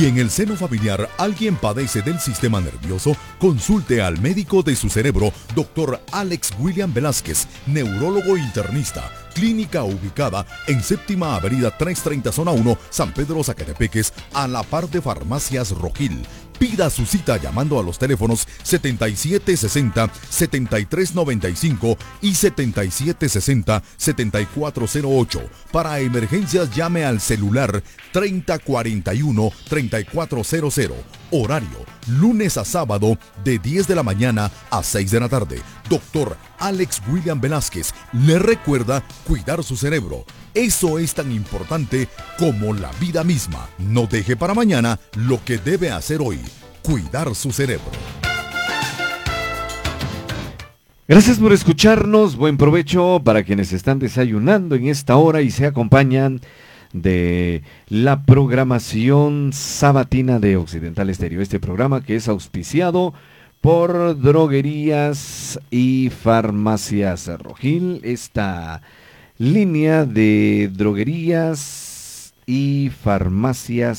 Si en el seno familiar alguien padece del sistema nervioso, consulte al médico de su cerebro, Dr. Alex William Velázquez, neurólogo internista. Clínica ubicada en Séptima Avenida 330 Zona 1, San Pedro Zacatepeques, a la par de Farmacias Rojil. Pida su cita llamando a los teléfonos 7760-7395 y 7760-7408. Para emergencias llame al celular 3041-3400. Horario, lunes a sábado de 10 de la mañana a 6 de la tarde. Doctor Alex William Velázquez le recuerda cuidar su cerebro. Eso es tan importante como la vida misma. No deje para mañana lo que debe hacer hoy. Cuidar su cerebro. Gracias por escucharnos. Buen provecho para quienes están desayunando en esta hora y se acompañan de la programación sabatina de Occidental Estéreo. Este programa que es auspiciado por Droguerías y Farmacias Rojil. Esta línea de droguerías y farmacias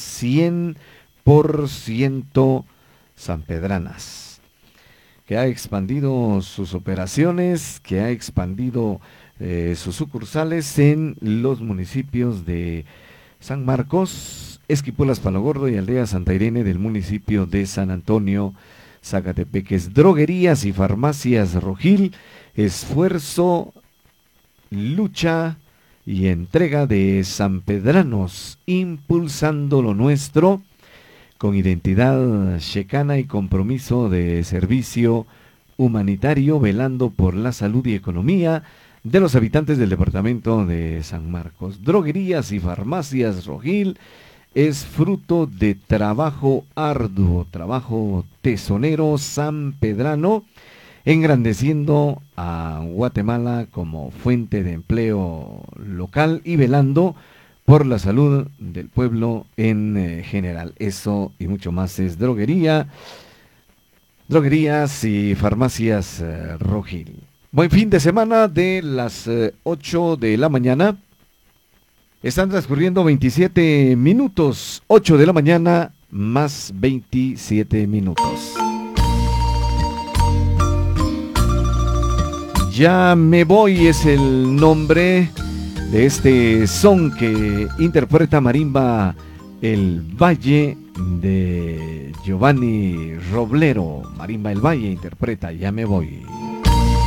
100% sanpedranas, que ha expandido sus operaciones, que ha expandido sus sucursales en los municipios de San Marcos, Esquipulas, Palo Gordo y Aldea Santa Irene del municipio de San Antonio, Zacatepeques. Droguerías y Farmacias Rojil, esfuerzo, lucha y entrega de sanpedranos, impulsando lo nuestro con identidad checana y compromiso de servicio humanitario, velando por la salud y economía de los habitantes del departamento de San Marcos. Droguerías y Farmacias Rojil es fruto de trabajo arduo, trabajo tesonero sanpedrano, engrandeciendo a Guatemala como fuente de empleo local y velando por la salud del pueblo en general. Eso y mucho más es Droguerías y Farmacias Rojil. Buen fin de semana de las 8 de la mañana. Están transcurriendo 27 minutos, 8 de la mañana más 27 minutos. Ya me voy es el nombre de este son que interpreta Marimba El Valle de Giovanni Roblero. Marimba El Valle interpreta Ya me voy.